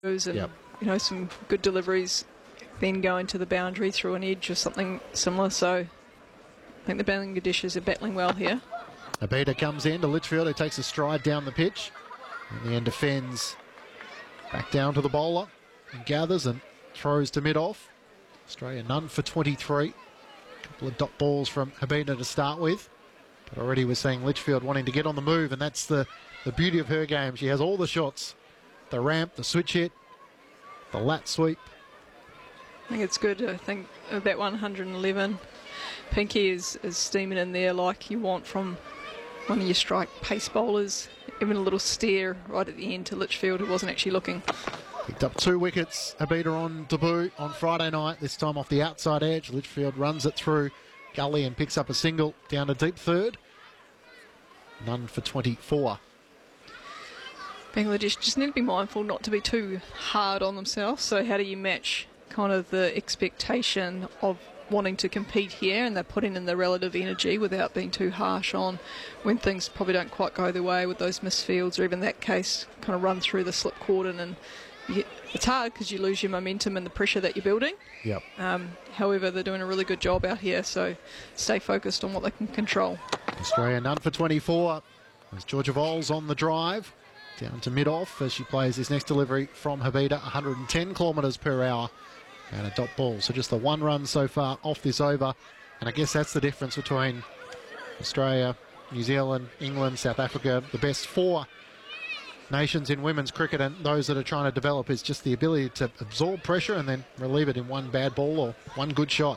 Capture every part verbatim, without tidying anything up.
and Yep. you know, some good deliveries, then going to the boundary through an edge or something similar. So I think the Bangladeshis are battling well here. Abida comes in to Litchfield, who takes a stride down the pitch. In the end, defends back down to the bowler and gathers and throws to mid-off. Australia none for twenty-three. A couple of dot balls from Abida to start with. But already we're seeing Litchfield wanting to get on the move, and that's the, the beauty of her game. She has all the shots. The ramp, the switch hit, the lat sweep. I think it's good. I think that one hundred eleven, Pinky is, is steaming in there like you want from one of your strike pace bowlers. Even a little stare right at the end to Litchfield, who wasn't actually looking. Picked up two wickets. Abida on debut on Friday night, this time off the outside edge. Litchfield runs it through gully and picks up a single down to deep third. None for twenty-four. Bangladesh just need to be mindful not to be too hard on themselves. So how do you match kind of the expectation of wanting to compete here, and they're putting in the relative energy without being too harsh on when things probably don't quite go their way with those misfields, or even that case kind of run through the slip cordon, and you get, it's hard because you lose your momentum and the pressure that you're building. Yep. Um, however, they're doing a really good job out here, so stay focused on what they can control. Australia none for twenty-four. As Georgia Vols on the drive down to mid-off as she plays this next delivery from Habida, one hundred ten kilometres per hour. And a dot ball. So just the one run so far off this over. And I guess that's the difference between Australia, New Zealand, England, South Africa. The best four nations in women's cricket, and those that are trying to develop, is just the ability to absorb pressure and then relieve it in one bad ball or one good shot.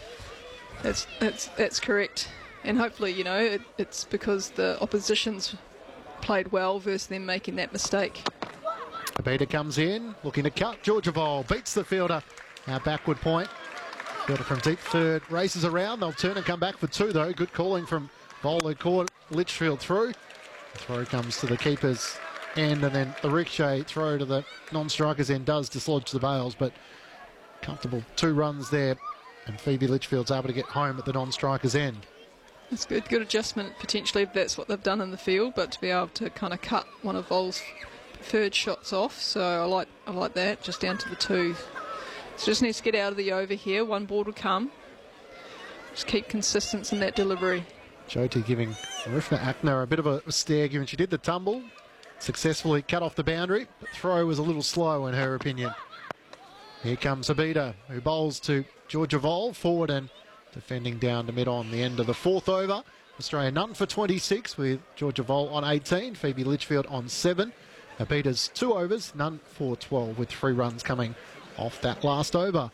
That's that's that's correct. And hopefully, you know, it, it's because the opposition's played well versus them making that mistake. Abida comes in, looking to cut. Georgia Vol beats the fielder. Our backward point. Fielder from deep third races around. They'll turn and come back for two, though. Good calling from Vol, who caught Litchfield through. The throw comes to the keeper's end, and then the ricochet throw to the non-striker's end does dislodge the bails, but comfortable two runs there, and Phoebe Litchfield's able to get home at the non-striker's end. That's good. Good adjustment, potentially, if that's what they've done in the field, but to be able to kind of cut one of Vol's preferred shots off, so I like I like that, just down to the two. So just needs to get out of the over here. One board will come. Just keep consistency in that delivery. Jyoti giving Rifna Akner a bit of a stare, given she did the tumble. Successfully cut off the boundary, but throw was a little slow in her opinion. Here comes Abida, who bowls to Georgia Vol, forward and defending down to mid-on. The end of the fourth over. Australia none for twenty-six with Georgia Vol on eighteen, Phoebe Litchfield on seven. Abida's two overs, none for twelve, with three runs coming off that last over.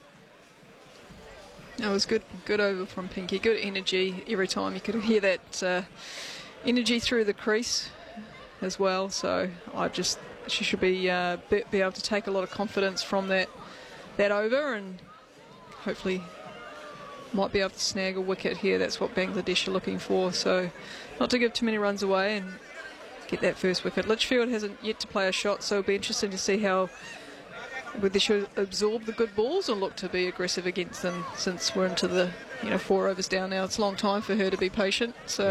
That was good, good over from Pinky. Good energy every time. You could hear that uh, energy through the crease as well. So I just, she should be, uh, be be able to take a lot of confidence from that that over, and hopefully might be able to snag a wicket here. That's what Bangladesh are looking for. So not to give too many runs away and get that first wicket. Litchfield hasn't yet to play a shot, so it'll be interesting to see how whether they should absorb the good balls or look to be aggressive against them, since we're into the, you know, four overs down now. It's a long time for her to be patient. So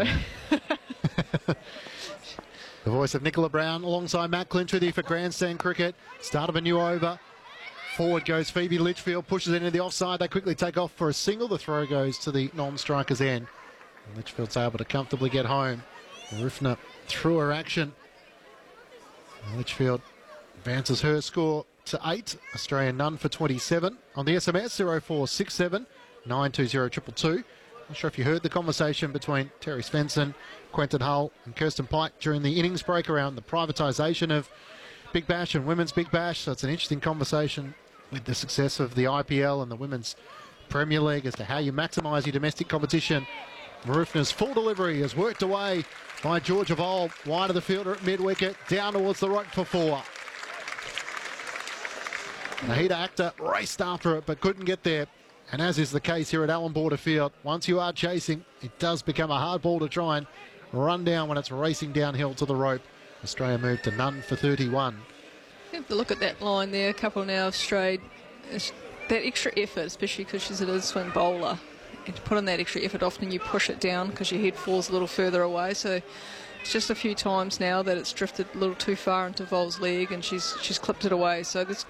the voice of Nicola Brown alongside Matt Clinch with you for Grandstand Cricket. Start of a new over. Forward goes Phoebe Litchfield, pushes into the offside. They quickly take off for a single. The throw goes to the non-striker's end. And Litchfield's able to comfortably get home. Rifna through her action. Litchfield advances her score to eight. Australia none for twenty-seven. On the S M S, zero four six seven nine two zero two two two. Not sure if you heard the conversation between Terry Svensson, Quentin Hull and Kirsten Pike during the innings break around the privatisation of Big Bash and Women's Big Bash. So it's an interesting conversation with the success of the I P L and the Women's Premier League as to how you maximise your domestic competition. Marufna's full delivery is worked away by Georgia Vol, wide of the fielder at mid-wicket, down towards the right for four. Nahida Akhtar raced after it but couldn't get there. And as is the case here at Allan Border Field, once you are chasing, it does become a hard ball to try and run down when it's racing downhill to the rope. Australia moved to none for thirty-one. You have to look at that line there. A couple now have strayed. It's that extra effort, especially because she's a swing bowler, and to put in that extra effort, often you push it down because your head falls a little further away. So it's just a few times now that it's drifted a little too far into Vol's leg, and she's she's clipped it away. So there's